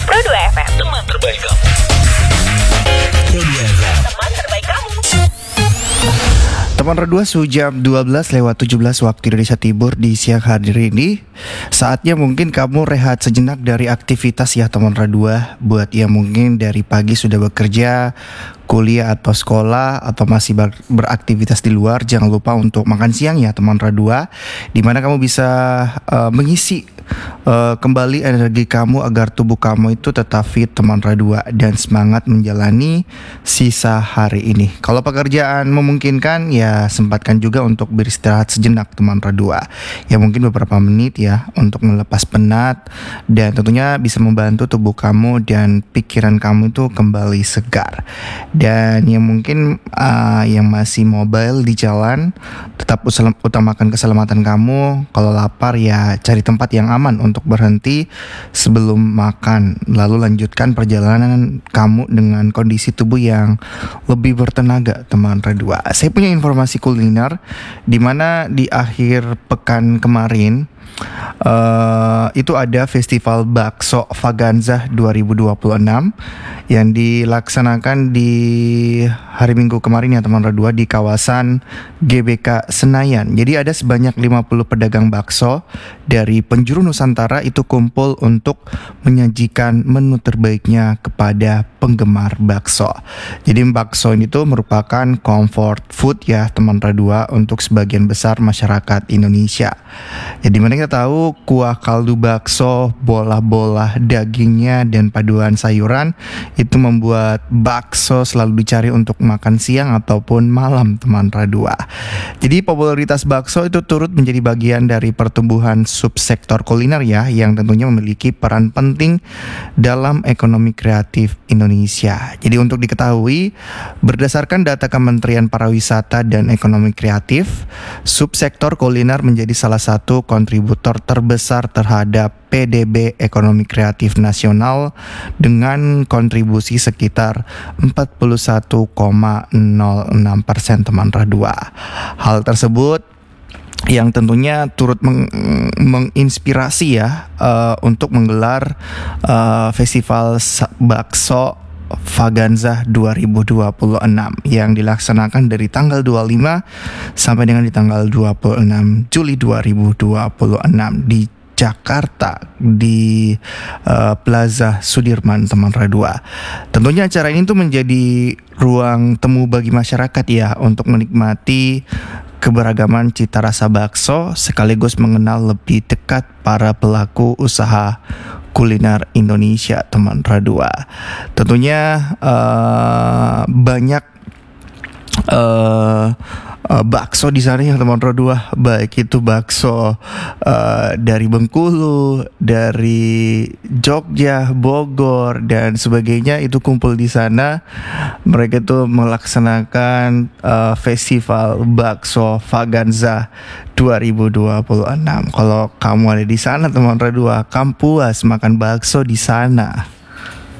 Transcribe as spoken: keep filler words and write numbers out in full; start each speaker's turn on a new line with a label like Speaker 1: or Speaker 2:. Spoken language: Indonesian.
Speaker 1: Pro dua F M,
Speaker 2: teman terbaik kamu. Pro dua F M,
Speaker 1: teman terbaik kamu.
Speaker 3: Teman Redua sejam dua belas lewat tujuh belas waktu Indonesia Timur di siang hari ini. Saatnya mungkin kamu rehat sejenak dari aktivitas ya teman Redua. Buat yang mungkin dari pagi sudah bekerja, kuliah atau sekolah atau masih ber- beraktivitas di luar, jangan lupa untuk makan siang ya teman Redua, di mana kamu bisa uh, mengisi uh, kembali energi kamu agar tubuh kamu itu tetap fit teman Redua dan semangat menjalani sisa hari ini. Kalau pekerjaan memungkinkan ya sempatkan juga untuk beristirahat sejenak teman Redua. Ya mungkin beberapa menit ya untuk melepas penat dan tentunya bisa membantu tubuh kamu dan pikiran kamu itu kembali segar. Dan yang mungkin uh, yang masih mobile di jalan, tetap usel- utamakan keselamatan kamu. Kalau lapar ya cari tempat yang aman untuk berhenti sebelum makan. Lalu lanjutkan perjalanan kamu dengan kondisi tubuh yang lebih bertenaga teman Redua. Saya punya informasi kuliner di mana di akhir pekan kemarin Uh, itu ada festival bakso Vaganza dua ribu dua puluh enam yang dilaksanakan di hari Minggu kemarin ya teman Redua di kawasan G B K Senayan. Jadi ada sebanyak lima puluh pedagang bakso dari penjuru Nusantara itu kumpul untuk menyajikan menu terbaiknya kepada penggemar bakso. Jadi bakso ini tuh merupakan comfort food ya teman Redua untuk sebagian besar masyarakat Indonesia. Jadi mana kita tahu kuah kaldu bakso, bolah-bolah dagingnya dan paduan sayuran itu membuat bakso selalu dicari untuk makan siang ataupun malam teman Redua. Jadi popularitas bakso itu turut menjadi bagian dari pertumbuhan subsektor kuliner ya, yang tentunya memiliki peran penting dalam ekonomi kreatif Indonesia. Jadi untuk diketahui, berdasarkan data Kementerian Pariwisata dan Ekonomi Kreatif, subsektor kuliner menjadi salah satu kontributor terbesar terhadap P D B Ekonomi Kreatif Nasional dengan kontribusi sekitar empat puluh satu koma nol enam persen teman Redua. Hal tersebut yang tentunya turut meng- menginspirasi ya uh, untuk menggelar uh, festival bakso Vaganza dua ribu dua puluh enam yang dilaksanakan dari tanggal dua puluh lima sampai dengan di tanggal dua puluh enam Juli dua ribu dua puluh enam di Jakarta di uh, Plaza Sudirman teman Redua. Tentunya acara ini tuh menjadi ruang temu bagi masyarakat ya untuk menikmati keberagaman cita rasa bakso sekaligus mengenal lebih dekat para pelaku usaha kuliner Indonesia teman Redua. Tentunya uh, banyak uh, uh, bakso di sana ya teman Redua, baik itu bakso uh, dari Bengkulu, dari Jogja, Bogor dan sebagainya itu kumpul di sana. Mereka itu melaksanakan uh, festival bakso Vaganza dua ribu dua puluh enam. Kalau kamu ada di sana teman Redua, kamu puas makan bakso di sana.